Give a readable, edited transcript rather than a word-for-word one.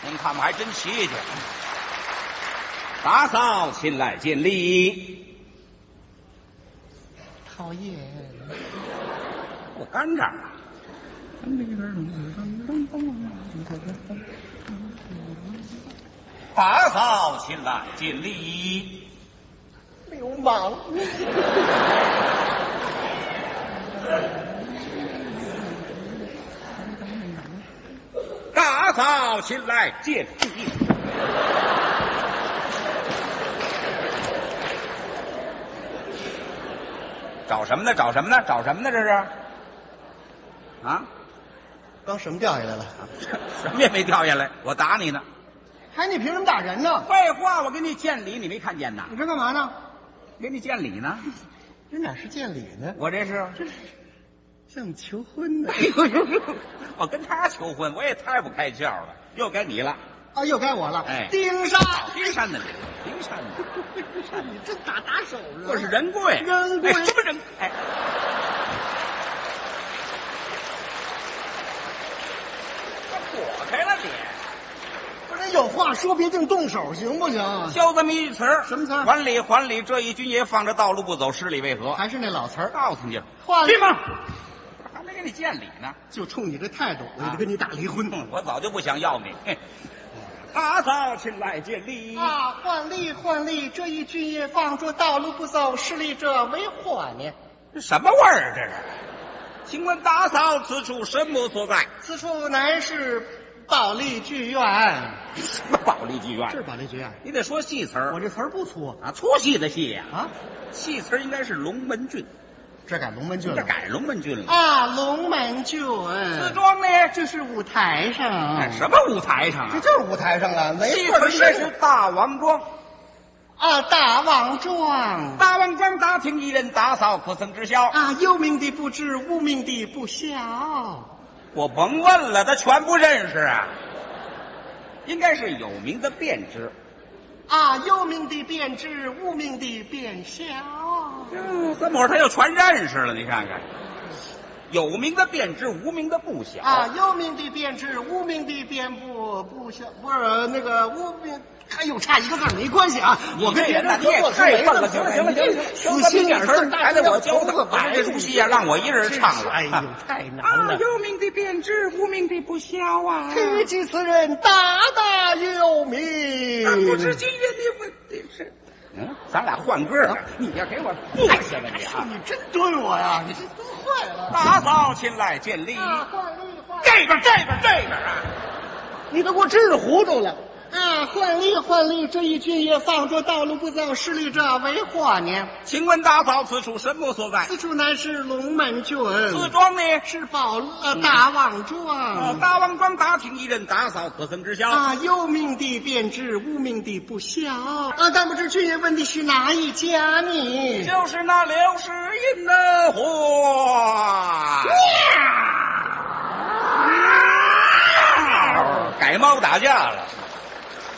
您看嘛，还真齐去。大嫂亲来见礼。 讨厌， 我干这儿啊！大嫂亲来见礼。 流氓！ 大嫂亲来见礼。找什么呢？找什么呢？找什么呢？这是？啊？ 刚什么掉下来了？ 什么也没掉下来，我打你呢。 还你凭什么打人呢？ 废话，我给你见礼，你没看见呐？ 你这干嘛呢？ 给你见礼呢。 这哪是见礼呢？ 我这是像求婚呢。 哎呦呦呦！我跟他求婚，我也太不开窍了。又该你了。 啊，又该我了。 哎， 丁山， 丁山的人，丁山的， 你真打手了。 我是人贵， 人贵， 什么人？哎，躲开了你。 不是有话说，别净动手，行不行？ 就这么一句词儿。 什么词儿？ 还礼还礼，这一军爷放着道路不走，十里为何？ 还是那老词儿， 告诉你， 换对吗？还没给你见礼呢， 就冲你这态度，我就跟你打离婚。 我早就不想要你。大嫂亲来见礼啊！换礼换礼，这一军爷放着道路不走，十里者为何呢？ 这什么味儿？这是？请问大嫂，此处什么所在？ 此处乃是保利剧院。 什么保利剧院？ 是保利剧院。 你得说戏词儿。 我这词儿不粗啊，粗戏的戏呀。 啊， 戏词儿应该是龙门郡。 这改龙门郡了。 这改龙门郡了啊！龙门郡。 四庄呢？ 这是舞台上。 哎，什么舞台上啊？ 这就是舞台上啊！ 戏词应该是大王庄。 啊，大王庄。 大王庄大厅一人，大嫂可曾知晓？ 啊，有名的不知，无名的不晓。 我甭问了，他全不认识啊。应该是有名的便知。 啊，有名的便知，无名的便晓。 这么会儿他又全认识了，你看看，有名的便知，无名的不晓。 啊，有名的便知，无名的便不晓，不是那个无名。哎呦，差一个字没关系啊！我跟别人你也太笨了，行了行了行了， 死心眼儿， 还得我教他，把这出戏呀让我一人唱了。 哎呦，太难了！ 有名的便知，无名的不晓啊！ 提及此人，大大有名。 不知今日的问题是，咱俩换歌了，你要给我坐下来啊！ 你真蹲我呀！你这蹲坏了！ 大嫂亲来见礼。 换礼换这边啊！ 你都给我治糊涂了。啊，换礼，这一军也放着道路不走，十里者为何呢？ 请问大嫂，此处什么所在？ 此处乃是龙门郡。 此庄呢？ 是大王庄。 大王庄大厅一人，大嫂可曾知晓？ 啊，有名的便知，无名的不晓。啊，但不知军爷问的是哪一家呢？ 就是那刘世隐的嚯！改猫打架了。